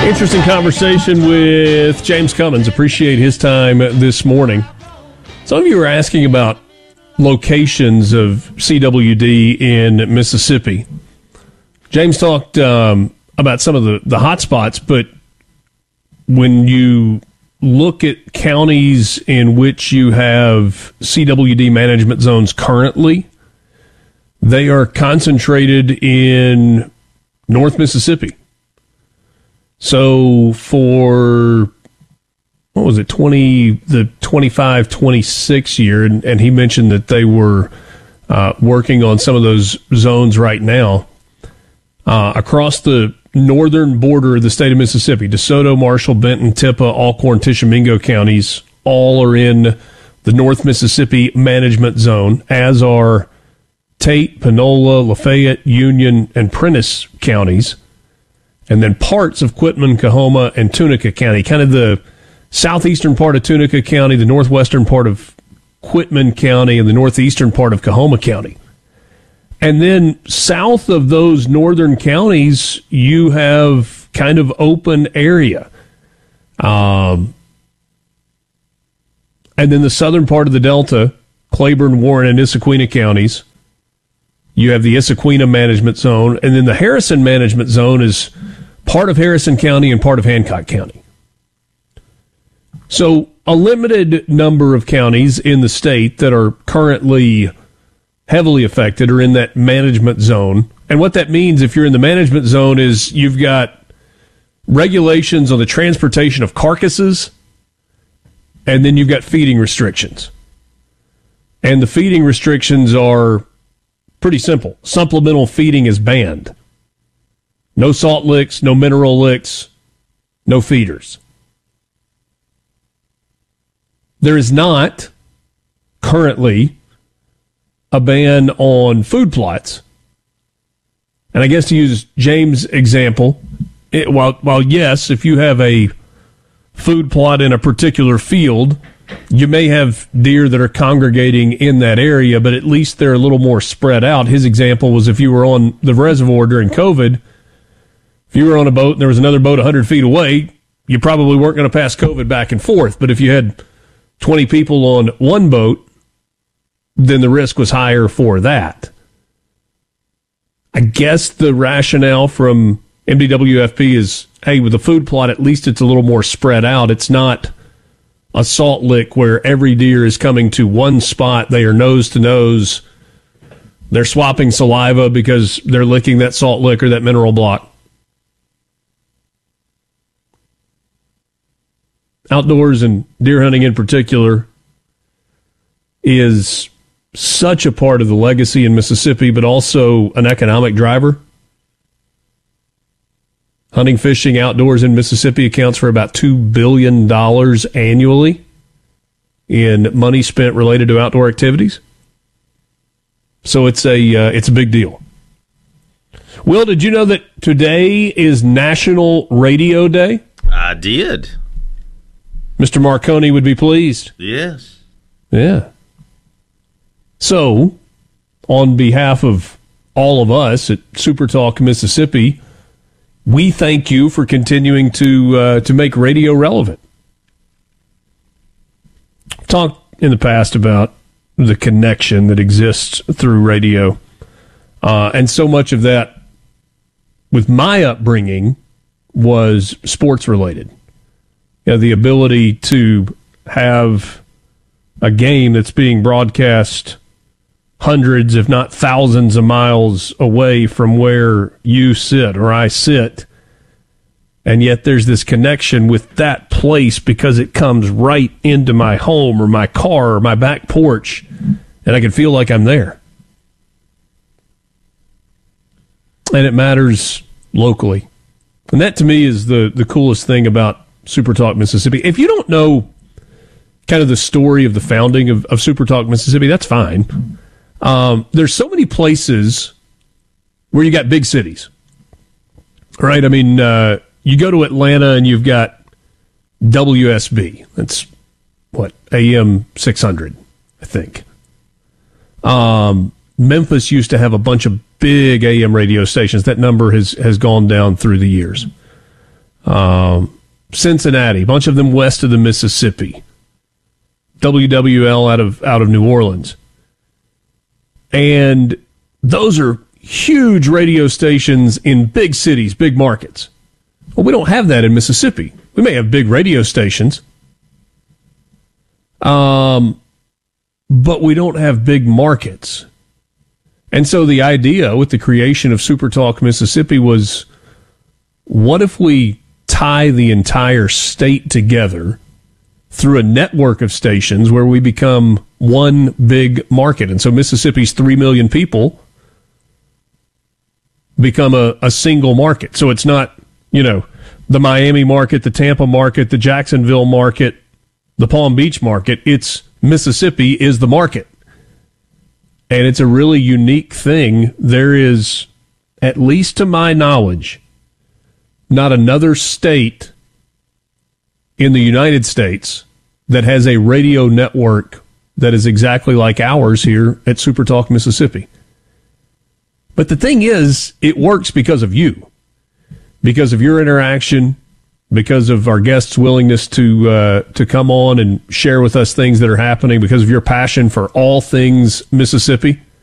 Interesting conversation with James Cummins. Appreciate his time this morning. Some of you were asking about locations of CWD in Mississippi. James talked about some of the hot spots, but when you look at counties in which you have CWD management zones currently, they are concentrated in North Mississippi. So for, what was it, the 25-26 year, and he mentioned that they were working on some of those zones right now, across the northern border of the state of Mississippi, DeSoto, Marshall, Benton, Tippah, Alcorn, Tishomingo counties, all are in the North Mississippi management zone, as are Tate, Panola, Lafayette, Union, and Prentiss counties. And then parts of Quitman, Coahoma, and Tunica County, kind of the southeastern part of Tunica County, the northwestern part of Quitman County, and the northeastern part of Coahoma County. And then south of those northern counties, you have kind of open area. And then the southern part of the Delta, Claiborne, Warren, and Issaquena counties, you have the Issaquena management zone. And then the Harrison management zone is part of Harrison County and part of Hancock County. So a limited number of counties in the state that are currently heavily affected are in that management zone. And what that means, if you're in the management zone, is you've got regulations on the transportation of carcasses, and then you've got feeding restrictions. And the feeding restrictions are pretty simple. Supplemental feeding is banned. No salt licks, no mineral licks, no feeders. There is not currently a ban on food plots. And I guess to use James' example, while yes, if you have a food plot in a particular field, you may have deer that are congregating in that area, but at least they're a little more spread out. His example was if you were on the reservoir during COVID, if you were on a boat and there was another boat 100 feet away, you probably weren't going to pass COVID back and forth. But if you had 20 people on one boat, then the risk was higher for that. I guess the rationale from MDWFP is, hey, with a food plot, at least it's a little more spread out. It's not a salt lick where every deer is coming to one spot. They are nose to nose. They're swapping saliva because they're licking that salt lick or that mineral block. Outdoors and deer hunting in particular is such a part of the legacy in Mississippi, but also an economic driver. Hunting, fishing, outdoors in Mississippi accounts for about $2 billion annually in money spent related to outdoor activities. So it's a big deal. Will, did you know that today is National Radio Day? I did. Mr. Marconi would be pleased. Yes. Yeah. So, on behalf of all of us at Super Talk Mississippi, we thank you for continuing to make radio relevant. I've talked in the past about the connection that exists through radio, and so much of that, with my upbringing, was sports related. You know, the ability to have a game that's being broadcast hundreds, if not thousands of miles away from where you sit or I sit, and yet there's this connection with that place because it comes right into my home or my car or my back porch, and I can feel like I'm there. And it matters locally. And that, to me, is the coolest thing about Super Talk Mississippi. If you don't know kind of the story of the founding of Super Talk Mississippi, that's fine. There's so many places where you got big cities, right? I mean, you go to Atlanta and you've got WSB. That's what, AM 600, I think. Memphis used to have a bunch of big AM radio stations. That number has gone down through the years. Cincinnati, a bunch of them west of the Mississippi. WWL out of New Orleans. And those are huge radio stations in big cities, big markets. Well, we don't have that in Mississippi. We may have big radio stations, but we don't have big markets. And so the idea with the creation of SuperTalk Mississippi was, what if we tie the entire state together through a network of stations where we become one big market? And so Mississippi's 3 million people become a single market. So it's not, the Miami market, the Tampa market, the Jacksonville market, the Palm Beach market. It's Mississippi is the market. And it's a really unique thing. There is, at least to my knowledge, not another state in the United States that has a radio network that is exactly like ours here at SuperTalk Mississippi. But the thing is, it works because of you, because of your interaction, because of our guests' willingness to come on and share with us things that are happening, because of your passion for all things Mississippi.